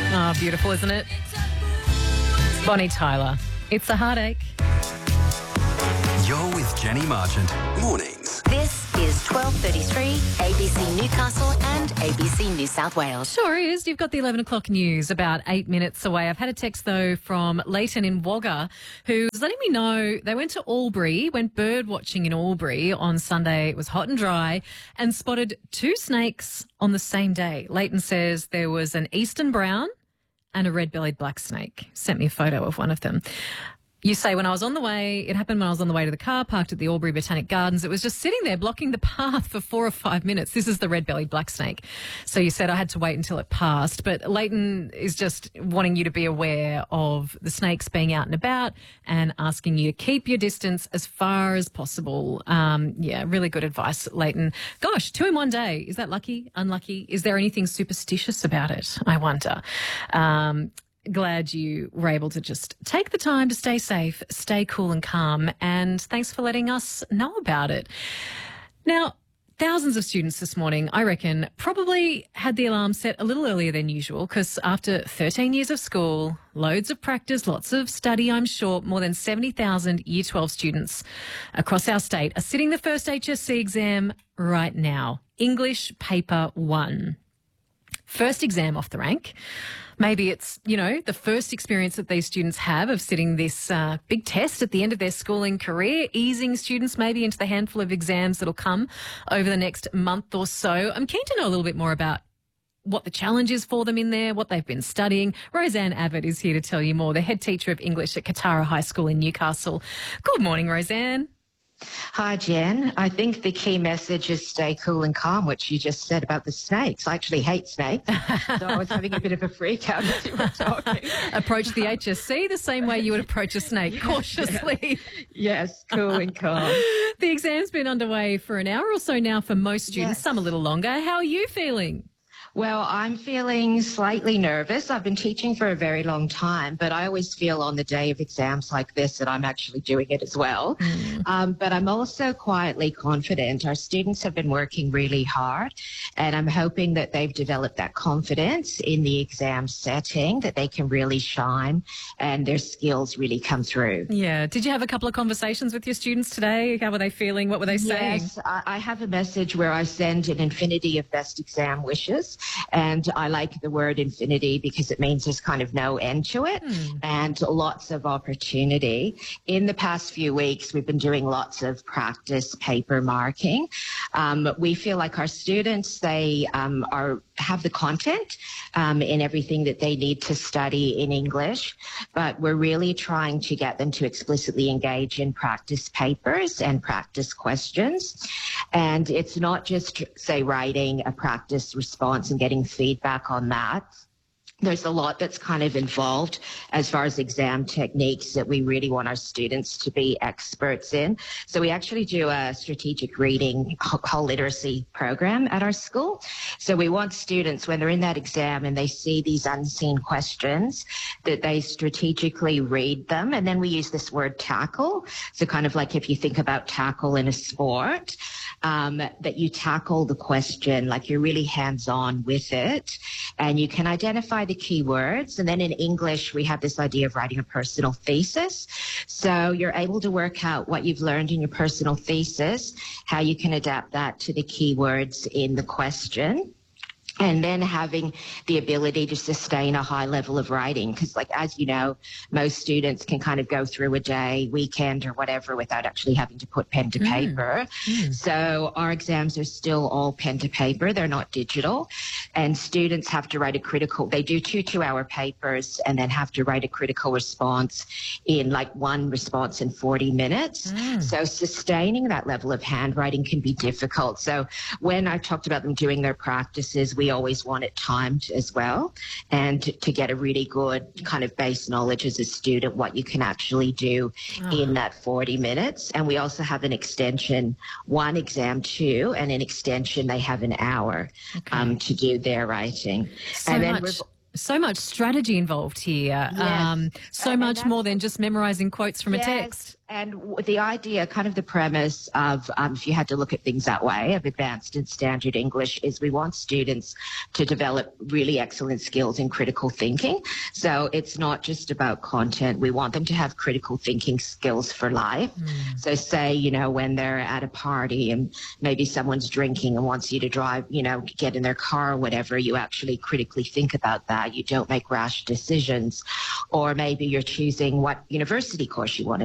Oh, beautiful, isn't it? Bonnie Tyler. It's a heartache. You're with Jenny Marchant. Mornings. This is 12:33 ABC Newcastle and ABC New South Wales. Sure is. You've got the 11 o'clock news about 8 minutes away. I've had a text, though, from Leighton in Wagga, who's letting me know they went to Albury, went bird watching in Albury on Sunday. It was hot and dry, and spotted 2 snakes on the same day. Leighton says there was an eastern brown and a red-bellied black snake. Sent me a photo of one of them. You say it happened when I was on the way to the car, parked at the Albury Botanic Gardens. It was just sitting there blocking the path for 4 or 5 minutes. This is the red-bellied black snake. So you said I had to wait until it passed. But Leighton is just wanting you to be aware of the snakes being out and about and asking you to keep your distance as far as possible. Really good advice, Leighton. Gosh, 2 in one day. Is that lucky? Unlucky? Is there anything superstitious about it? I wonder. Glad you were able to just take the time to stay safe, stay cool and calm, and thanks for letting us know about it. Now, thousands of students this morning, I reckon, probably had the alarm set a little earlier than usual because after 13 years of school, loads of practice, lots of study, I'm sure, more than 70,000 Year 12 students across our state are sitting the first HSC exam right now. English Paper 1. First exam off the rank. Maybe it's, the first experience that these students have of sitting this big test at the end of their schooling career, easing students maybe into the handful of exams that'll come over the next month or so. I'm keen to know a little bit more about what the challenge is for them in there, what they've been studying. Roseanne Abbott is here to tell you more, the head teacher of English at Katara High School in Newcastle. Good morning, Roseanne. Hi, Jen. I think the key message is stay cool and calm, which you just said about the snakes. I actually hate snakes, so I was having a bit of a freak out as you were talking. Approach the HSC the same way you would approach a snake, cautiously. Yes, cool and calm. The exam's been underway for an hour or so now for most students, some a little longer. How are you feeling? Well, I'm feeling slightly nervous. I've been teaching for a very long time, but I always feel on the day of exams like this that I'm actually doing it as well. But I'm also quietly confident. Our students have been working really hard, and I'm hoping that they've developed that confidence in the exam setting, that they can really shine and their skills really come through. Yeah. Did you have a couple of conversations with your students today? How were they feeling? What were they saying? Yes, I have a message where I send an infinity of best exam wishes. And I like the word infinity because it means there's kind of no end to it and lots of opportunity. In the past few weeks, we've been doing lots of practice paper marking. We feel like our students, they have the content in everything that they need to study in English, but we're really trying to get them to explicitly engage in practice papers and practice questions. And it's not just, say, writing a practice response and getting feedback on that. There's a lot that's kind of involved as far as exam techniques that we really want our students to be experts in. So we actually do a strategic reading whole literacy program at our school. So we want students, when they're in that exam and they see these unseen questions, that they strategically read them. And then we use this word tackle. So kind of like if you think about tackle in a sport, that you tackle the question, like you're really hands-on with it, and you can identify the key words. And then in English, we have this idea of writing a personal thesis. So you're able to work out what you've learned in your personal thesis, how you can adapt that to the key words in the question. And then having the ability to sustain a high level of writing. Because, like, as you know, most students can kind of go through a day, weekend or whatever without actually having to put pen to paper. So our exams are still all pen to paper. They're not digital. And students have to write they do 2 2-hour papers and then have to write a critical response in like one response in 40 minutes. So sustaining that level of handwriting can be difficult. So when I've talked about them doing their practices, we always want it timed as well, and to get a really good kind of base knowledge as a student what you can actually do in that 40 minutes. And we also have an extension, 1 exam 2, and an extension they have an hour to do their writing. So and then much So much strategy involved here. Yes. So And much that's more than just memorizing quotes from a Yes, text. and the idea, kind of the premise of, if you had to look at things that way, of advanced and standard English, is we want students to develop really excellent skills in critical thinking. So it's not just about content. We want them to have critical thinking skills for life. So say, when they're at a party and maybe someone's drinking and wants you to drive, get in their car or whatever, you actually critically think about that. You don't make rash decisions. Or maybe you're choosing what university course you want to